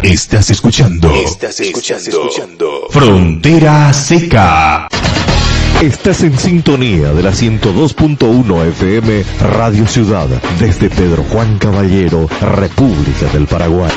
Estás escuchando Frontera Seca. Estás en sintonía de la 102.1 FM Radio Ciudad, desde Pedro Juan Caballero, República del Paraguay.